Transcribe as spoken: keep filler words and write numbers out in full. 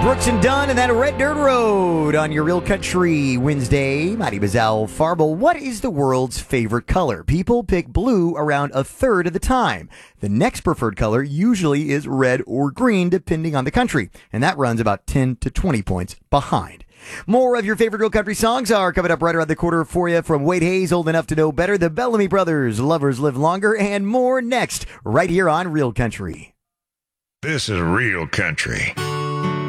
Brooks and Dunn and that Red Dirt Road on your Real Country Wednesday. My name is Al Farble. What is the world's favorite color? People pick blue around a third of the time. The next preferred color usually is red or green, depending on the country, and that runs about ten to twenty points behind. More of your favorite Real Country songs are coming up right around the corner for you from Wade Hayes, Old Enough to Know Better, the Bellamy Brothers, Lovers Live Longer, and more next, right here on Real Country. This is Real Country.